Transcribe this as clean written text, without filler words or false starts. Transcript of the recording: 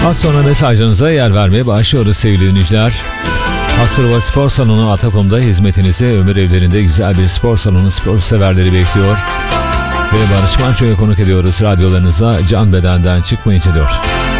Az sonra mesajlarınıza yer vermeye başlıyoruz sevgili dinleyiciler. Astrova Spor Salonu Atakum'da hizmetinizde ömür evlerinde güzel bir spor salonu, spor severleri bekliyor. Ve Barış Manço'ya konuk ediyoruz radyolarınıza can bedenden çıkmayınca diyor.